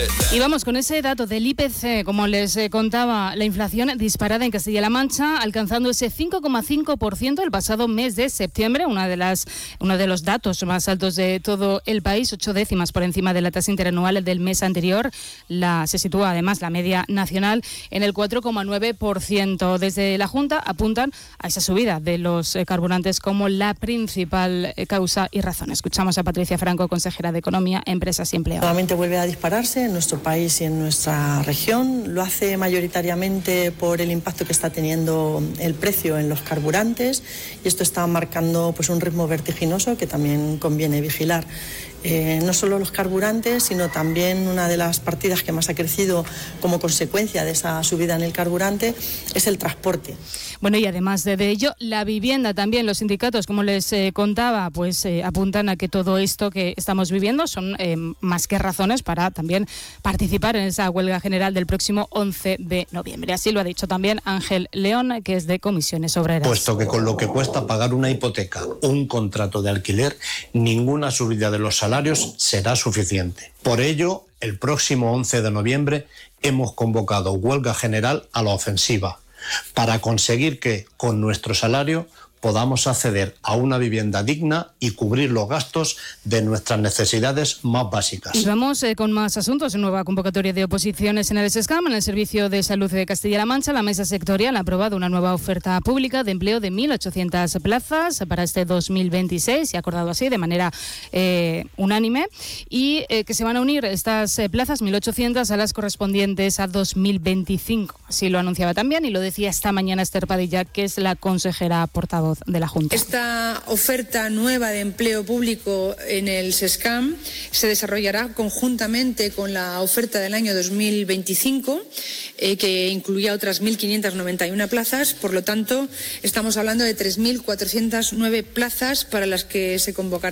Y vamos con ese dato del IPC, como les contaba, la inflación disparada en Castilla-La Mancha, alcanzando ese 5,5% el pasado mes de septiembre, uno de los datos más altos de todo el país, 8 décimas por encima de la tasa interanual del mes anterior. Se sitúa además la media nacional en el 4,9%. Desde la Junta apuntan a esa subida de los carburantes como la principal causa y razón. Escuchamos a Patricia Franco, consejera de Economía, Empresas y Empleo. Nuevamente vuelve a dispararse en nuestro país y en nuestra región. Lo hace mayoritariamente por el impacto que está teniendo el precio en los carburantes, y esto está marcando un ritmo vertiginoso que también conviene vigilar. No solo los carburantes, sino también una de las partidas que más ha crecido como consecuencia de esa subida en el carburante es el transporte. Bueno, y además de ello, la vivienda también. Los sindicatos, como les contaba, apuntan a que todo esto que estamos viviendo son más que razones para también participar en esa huelga general del próximo 11 de noviembre. Así lo ha dicho también Ángel León, que es de Comisiones Obreras. Puesto que con lo que cuesta pagar una hipoteca o un contrato de alquiler, ninguna subida de los salarios será suficiente. Por ello, el próximo 11 de noviembre hemos convocado huelga general a la ofensiva para conseguir que, con nuestro salario, podamos acceder a una vivienda digna y cubrir los gastos de nuestras necesidades más básicas. Y vamos con más asuntos. Nueva convocatoria de oposiciones en el SESCAM. En el Servicio de Salud de Castilla-La Mancha, la mesa sectorial ha aprobado una nueva oferta pública de empleo de 1.800 plazas para este 2026 y ha acordado así de manera unánime, y que se van a unir estas plazas, 1.800, a las correspondientes a 2025. Así lo anunciaba también y lo decía esta mañana Esther Padilla, que es la consejera portavoz de la Junta. Esta oferta nueva de empleo público en el SESCAM se desarrollará conjuntamente con la oferta del año 2025, que incluía otras 1.591 plazas. Por lo tanto, estamos hablando de 3.409 plazas para las que se convocará